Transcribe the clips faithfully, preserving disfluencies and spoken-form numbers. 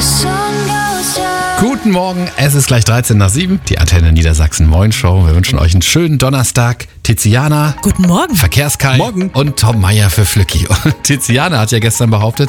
Guten Morgen, es ist gleich dreizehn nach sieben, die Antenne Niedersachsen Moin Show. Wir wünschen euch einen schönen Donnerstag. Tiziana. Guten Morgen. Verkehrskai. Morgen. Und Tom Meier für Flücki. Und Tiziana hat ja gestern behauptet,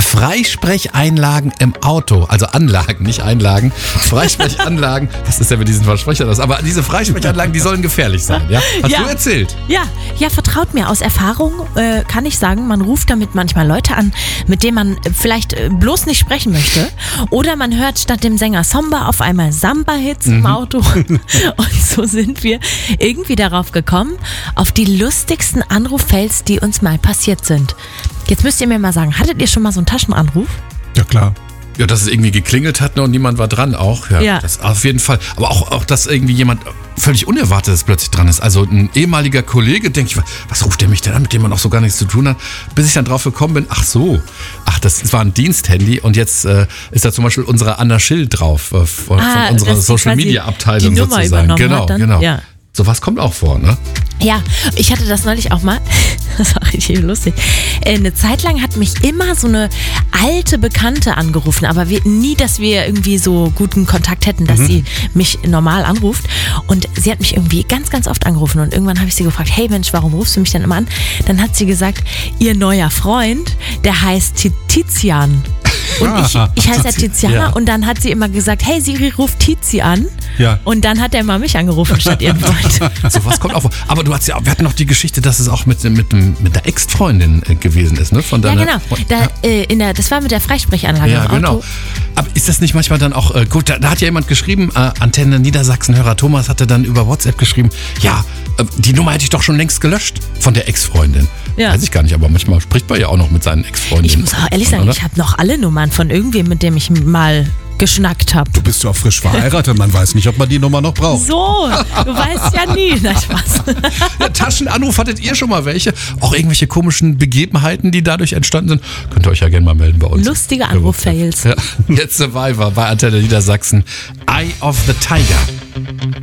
Freisprecheinlagen im Auto, also Anlagen, nicht Einlagen, Freisprechanlagen, was ist denn mit diesen Versprechern das? Aber diese Freisprechanlagen, die sollen gefährlich sein, ja? Hast Ja. du erzählt? Ja, ja, vertraut mir. Aus Erfahrung äh, kann ich sagen, man ruft damit manchmal Leute an, mit denen man äh, vielleicht äh, bloß nicht sprechen möchte. Oder man hört statt dem Sänger Somba auf einmal Samba-Hits im Auto. Und so sind wir irgendwie darauf gekommen, auf die lustigsten Anruffails, die uns mal passiert sind. Jetzt müsst ihr mir mal sagen, hattet ihr schon mal so einen Taschenanruf? Ja, klar. Ja, dass es irgendwie geklingelt hat, ne, und niemand war dran auch. Ja, Ja. Das auf jeden Fall. Aber auch, auch, dass irgendwie jemand völlig Unerwartetes plötzlich dran ist. Also ein ehemaliger Kollege, denke ich, was ruft der mich denn an, mit dem man auch so gar nichts zu tun hat, bis ich dann drauf gekommen bin, ach so, ach, das war ein Diensthandy und jetzt äh, ist da zum Beispiel unsere Anna Schill drauf, äh, von, Ah, von unserer dass sie Social quasi Media Abteilung die Nummer sozusagen. übernommen Genau, hat dann? genau. Ja. Sowas kommt auch vor, ne? Ja, ich hatte das neulich auch mal. Das war richtig lustig. Äh, Eine Zeit lang hat mich immer so eine alte Bekannte angerufen, aber wir, nie, dass wir irgendwie so guten Kontakt hätten, dass sie mich normal anruft. Und sie hat mich irgendwie ganz, ganz oft angerufen. Und irgendwann habe ich sie gefragt, hey Mensch, warum rufst du mich denn immer an? Dann hat sie gesagt, ihr neuer Freund, der heißt Ti- Tizian. Und ich, ich heiße ja Tiziana Ja. und dann hat sie immer gesagt, hey Siri, ruf Tizi an. Ja. Und dann hat er mal mich angerufen statt ihren Freund. Sowas kommt auch vor. Aber du hast ja, wir hatten noch die Geschichte, dass es auch mit, mit, dem- mit der Ex-Freundin äh, gewesen ist, ne? Von Ja, deiner, genau. Von, Da, äh, in der, das war mit der Freisprechanlage Ja, im Auto. genau. Aber ist das nicht manchmal dann auch, äh, gut, da, da hat ja jemand geschrieben, äh, Antenne Niedersachsen-Hörer Thomas hatte dann über WhatsApp geschrieben, ja, äh, die Nummer hätte ich doch schon längst gelöscht von der Ex-Freundin. Ja. Weiß ich gar nicht, aber manchmal spricht man ja auch noch mit seinen Ex-Freundinnen. Ich muss auch ehrlich sagen, oder? ich habe noch alle Nummern von irgendwem, mit dem ich mal geschnackt habe. Du bist ja auch frisch verheiratet, man weiß nicht, ob man die Nummer noch braucht. So, du weißt ja nie. Na, Spaß. Ja, Taschenanruf, hattet ihr schon mal welche? Auch irgendwelche komischen Begebenheiten, die dadurch entstanden sind? Könnt ihr euch ja gerne mal melden bei uns. Lustige Anruf-Fails. Ja. Jetzt Survivor bei Antenne Niedersachsen. Eye of the Tiger.